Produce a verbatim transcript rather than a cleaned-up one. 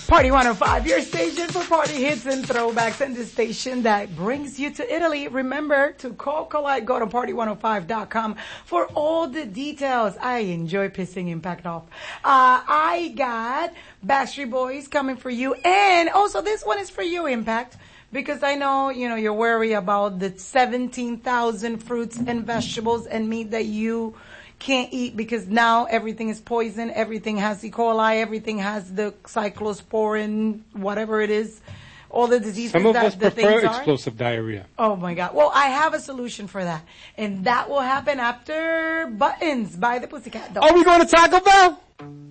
Party one oh five, your station for party hits and throwbacks, and the station that brings you to Italy. Remember to call Collide, go to party one oh five dot com for all the details. I enjoy pissing Impact off. Uh, I got Backstreet Boys coming for you, and also this one is for you, Impact. Because I know, you know, you're worried about the seventeen thousand fruits and vegetables and meat that you can't eat because now everything is poison, everything has E. coli, everything has the cyclosporin, whatever it is, all the diseases Some of that us the prefer things are. explosive diarrhea. Oh my God. Well, I have a solution for that. And that will happen after Buttons by the Pussycat Dolls. Are we going to Taco Bell?